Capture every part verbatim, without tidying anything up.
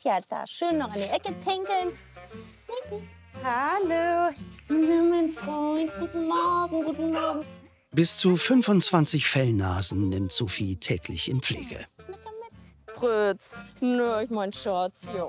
ja da. Schön noch in die Ecke pinkeln. Hallo. Na, mein Freund. Guten Morgen, guten Morgen. Bis zu fünfundzwanzig Fellnasen nimmt Sophie täglich in Pflege. Fritz, nö, ich mein Schatz, ja.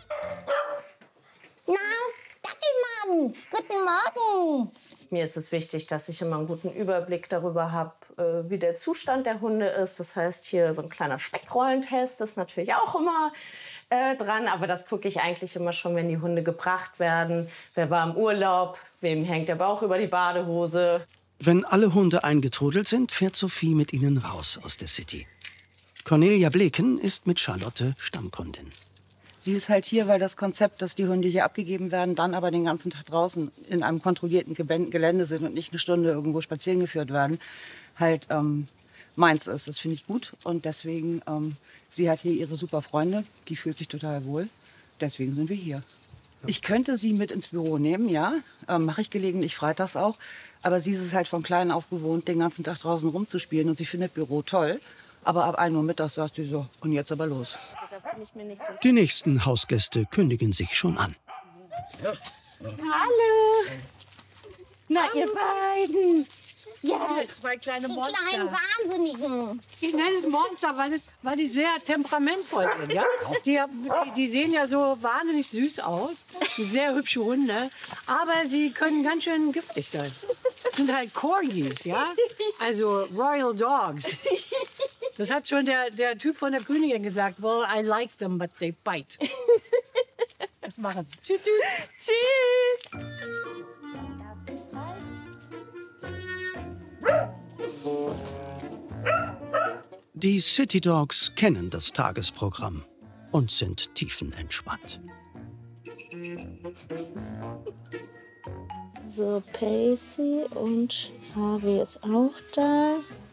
Na, Dackelmann, guten Morgen. Mir ist es wichtig, dass ich immer einen guten Überblick darüber habe, wie der Zustand der Hunde ist. Das heißt, hier so ein kleiner Speckrollentest ist natürlich auch immer äh, dran. Aber das gucke ich eigentlich immer schon, wenn die Hunde gebracht werden. Wer war im Urlaub? Wem hängt der Bauch über die Badehose? Wenn alle Hunde eingetrudelt sind, fährt Sophie mit ihnen raus aus der City. Cornelia Bleken ist mit Charlotte Stammkundin. Sie ist halt hier, weil das Konzept, dass die Hunde hier abgegeben werden, dann aber den ganzen Tag draußen in einem kontrollierten Gelände sind und nicht eine Stunde irgendwo spazieren geführt werden, halt ähm, meins ist. Das finde ich gut und deswegen, ähm, sie hat hier ihre super Freunde, die fühlt sich total wohl. Deswegen sind wir hier. Ich könnte sie mit ins Büro nehmen, ja, ähm, mache ich gelegentlich freitags auch. Aber sie ist es halt von klein auf gewohnt, den ganzen Tag draußen rumzuspielen und sie findet Büro toll. Aber ab ein Uhr mittags sagt sie so, und jetzt aber los. Die nächsten Hausgäste kündigen sich schon an. Hallo. Na, ihr beiden. Ja, Zwei kleine die Monster. kleinen Wahnsinnigen. Ich nenne es Monster, weil, es, weil die sehr temperamentvoll sind. Ja? Die, die, die sehen ja so wahnsinnig süß aus. Sehr hübsche Hunde. Aber sie können ganz schön giftig sein. Das sind halt Corgis, ja? Also Royal Dogs. Das hat schon der, der Typ von der Königin gesagt. Well, I like them, but they bite. Das machen sie. Tschüss, tschüss. Tschüss. Die City Dogs kennen das Tagesprogramm und sind tiefenentspannt. So, Pacey und Harvey ist auch da.